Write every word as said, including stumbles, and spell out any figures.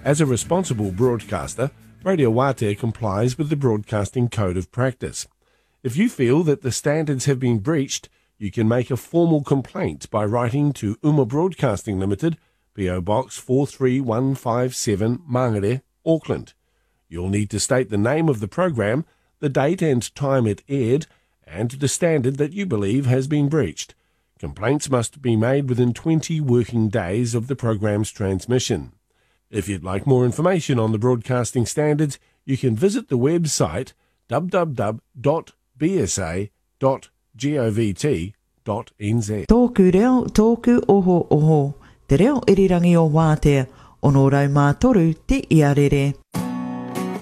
As a responsible broadcaster, Radio Wātea complies with the Broadcasting Code of Practice. If you feel that the standards have been breached, you can make a formal complaint by writing to Uma Broadcasting Limited, P O Box four three one five seven, Mangere, Auckland. You'll need to state the name of the program, the date and time it aired, and the standard that you believe has been breached. Complaints must be made within twenty working days of the program's transmission. If you'd like more information on the broadcasting standards, you can visit the website w w w dot b s a dot govt dot n z. Tōku reo, tōku oho oho. Te reo irirangi o Wātea, ono rau mātoru te iarere.